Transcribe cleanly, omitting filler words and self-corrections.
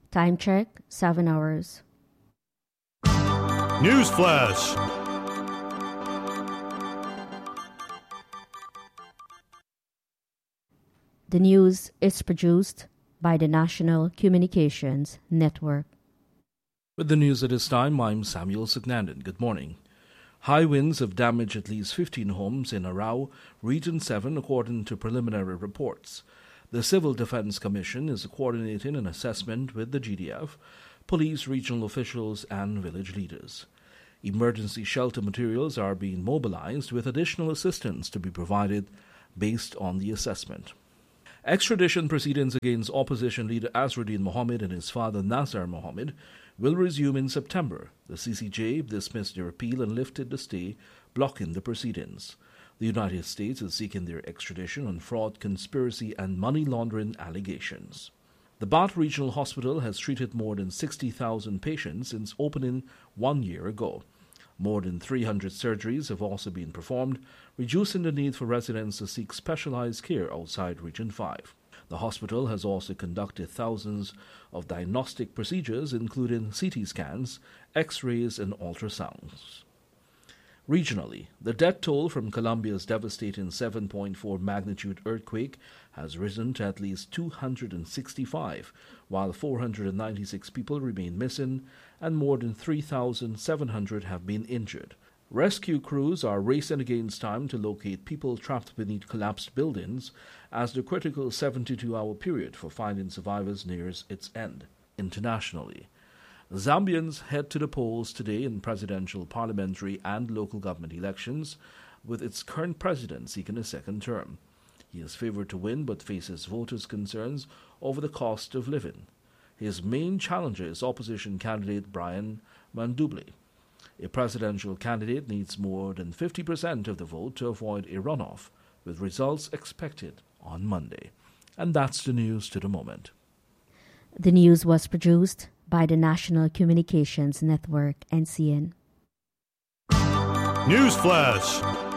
Time check, 7 hours. News Flash. The news is produced by the National Communications Network. With the news at this time, I'm Samuel Signandan. Good morning. High winds have damaged at least 15 homes in Arao, Region 7, according to preliminary reports. The Civil Defense Commission is coordinating an assessment with the GDF, police, regional officials, and village leaders. Emergency shelter materials are being mobilized with additional assistance to be provided based on the assessment. Extradition proceedings against opposition leader Azruddin Mohammed and his father Nazar Mohammed will resume in September. The CCJ dismissed their appeal and lifted the stay, blocking the proceedings. The United States is seeking their extradition on fraud, conspiracy, and money laundering allegations. The Bath Regional Hospital has treated more than 60,000 patients since opening 1 year ago. More than 300 surgeries have also been performed, reducing the need for residents to seek specialized care outside Region 5. The hospital has also conducted thousands of diagnostic procedures, including CT scans, X-rays, and ultrasounds. Regionally, the death toll from Colombia's devastating 7.4 magnitude earthquake has risen to at least 265, while 496 people remain missing and more than 3,700 have been injured. Rescue crews are racing against time to locate people trapped beneath collapsed buildings as the critical 72-hour period for finding survivors nears its end. Internationally, Zambians head to the polls today in presidential, parliamentary, and local government elections, with its current president seeking a second term. He is favored to win but faces voters' concerns over the cost of living. His main challenger is opposition candidate Brian Manduble. A presidential candidate needs more than 50% of the vote to avoid a runoff, with results expected on Monday. And that's the news to the moment. The news was produced by the National Communications Network, NCN. News Flash.